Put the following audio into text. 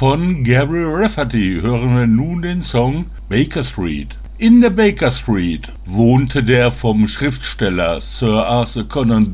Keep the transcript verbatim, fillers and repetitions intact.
Von Gary Rafferty hören wir nun den Song Baker Street. In der Baker Street wohnte der vom Schriftsteller Sir Arthur Conan